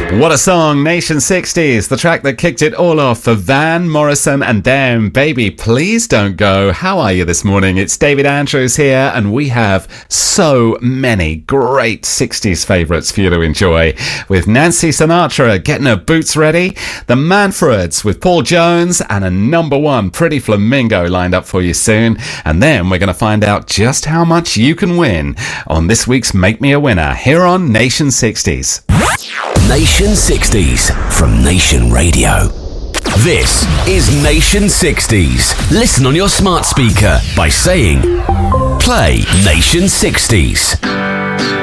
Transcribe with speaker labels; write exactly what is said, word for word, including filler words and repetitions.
Speaker 1: What a song, Nation sixties, the track that kicked it all off for Van Morrison and them. Baby, please don't go. How are you this morning? It's David Andrews here, and we have so many great sixties favourites for you to enjoy. With Nancy Sinatra getting her boots ready, the Manfreds with Paul Jones, and a number one Pretty Flamingo lined up for you soon. And then we're going to find out just how much you can win on this week's Make Me a Winner here on Nation sixties.
Speaker 2: Nation sixties from Nation Radio. This is Nation sixties. Listen on your smart speaker by saying, play Nation sixties.